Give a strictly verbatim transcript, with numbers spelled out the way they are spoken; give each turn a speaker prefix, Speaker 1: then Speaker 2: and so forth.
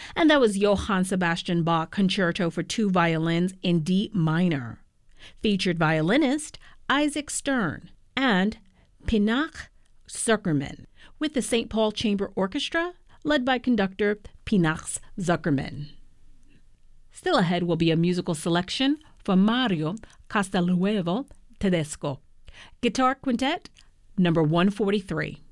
Speaker 1: And that was Johann Sebastian Bach Concerto for Two Violins in D minor. Featured violinist Isaac Stern and Pinchas Zukerman, with the Saint Paul Chamber Orchestra led by conductor Pinchas Zukerman. Still ahead will be a musical selection for Mario Castelnuovo Tedesco, Guitar Quintet number one forty-three.